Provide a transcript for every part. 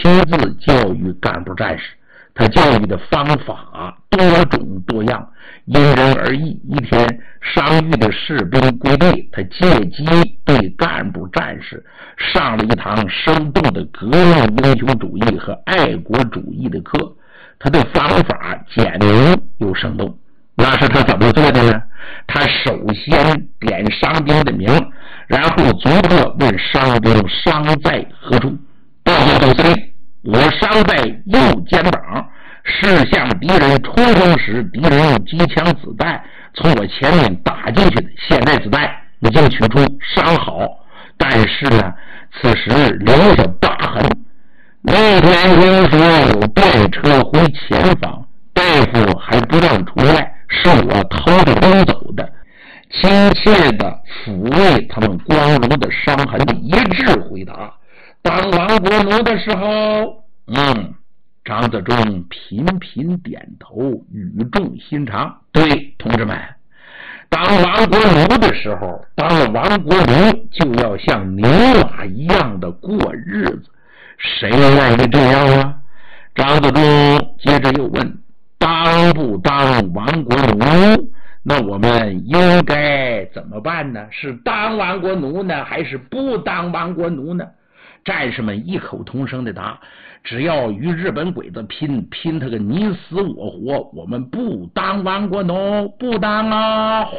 自教育干部战士。他教育的方法多种多样，因人而异。一天，伤愈的士兵归队，他借机对干部战士上了一堂生动的革命英雄主义和爱国主义的课。他的方法简明又生动。那是他怎么做的呢？他首先点伤兵的名，然后逐个问伤兵伤在何处。报告总司令，我伤在右肩膀，是向敌人冲锋时，敌人用机枪子弹从我前面打进去的，现在子弹已经取出，伤好，但是呢，此时留下疤痕。那天听说有便车回前方，大夫还不让出来，是我偷着溜走的。亲切地抚慰他们光荣的伤痕的一致回答。当亡国奴的时候，张自忠频频点头，语重心长。对，同志们，当亡国奴的时候，当了亡国奴就要像牛马一样的过日子，谁愿意这样啊？张自忠接着又问，当不当亡国奴？那我们应该怎么办呢？是当亡国奴呢，还是不当亡国奴呢？战士们异口同声的答，只要与日本鬼子拼他个你死我活，我们不当亡国奴，不当啊！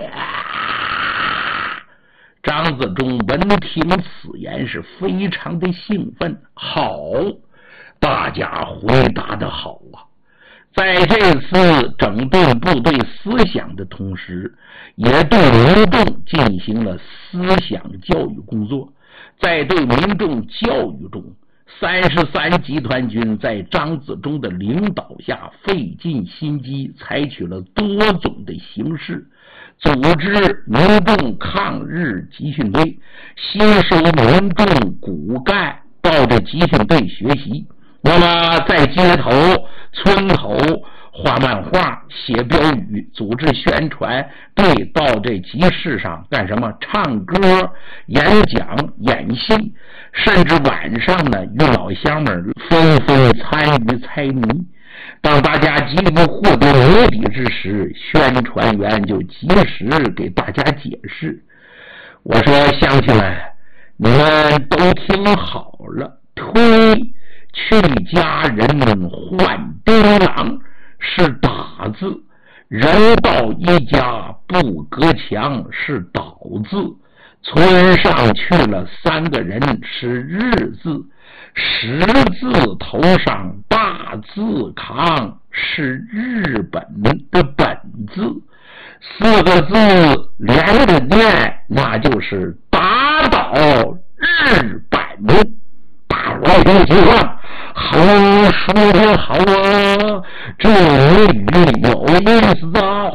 张自忠闻听此言是非常的兴奋。好，大家回答的好啊！在这次整顿部队思想的同时，也对民众进行了思想教育工作。在对民众教育中，33集团军在张自忠的领导下费尽心机，采取了多种的形式，组织民众抗日集训队，吸收民众骨干到这集训队学习。那么在街头村头画漫画，写标语，组织宣传队，到这集市上干什么？唱歌、演讲、演戏，甚至晚上呢与老乡们纷纷参与猜谜。当大家急于获得谜底之时，宣传员就及时给大家解释。我说，乡亲们，你们都听好了，推去家人换槟榔是打字，人到一家不隔墙是倒字，村上去了3个人是日字，十字头上大字扛是日本的本字，4个字连着念，那就是打倒日本。大伙儿听情况，好，说得好啊，这谜语有意思啊！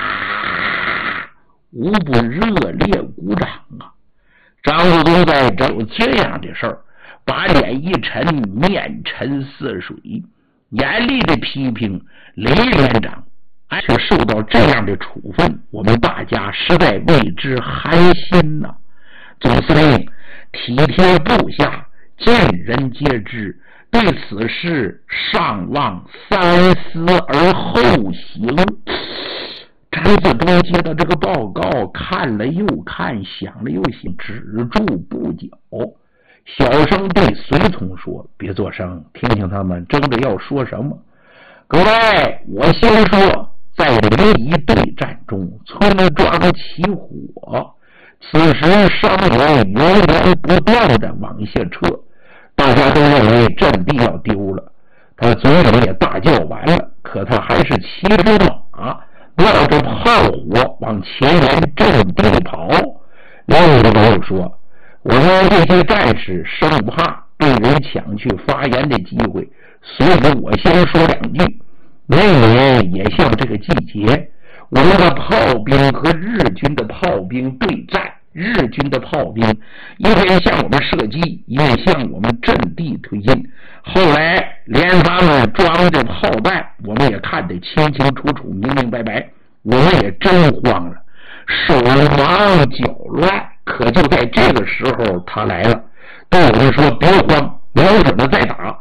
无不热烈鼓掌啊！张自忠在整这样的事儿，把脸一沉，面沉似水，严厉的批评雷连长，却受到这样的处分，我们大家实在为之寒心呐！总司令体贴部下，见人皆知，对此事尚望三思而后行。张自忠接到这个报告，看了又看，想了又想，止住不讲，小声对随从说，别作声，听听他们争着要说什么。各位，我先说，在临沂对战中，村庄起火，此时伤员源源不断的往下撤，大家都认为阵地要丢了。他总统也大叫完了，可他还是骑着马，绕着炮火往前沿阵地跑。另一个朋友说，我们这些战士生怕被人抢去发言的机会，所以我先说2句。每年也像这个季节，我们的炮兵和日军的炮兵对战，日军的炮兵一边向我们射击，一边向我们阵地推进。后来连他们装着炮弹，我们也看得清清楚楚，明明白白，我们也真慌了，手忙脚乱。可就在这个时候他来了，对我们说，别慌，瞄准了再打。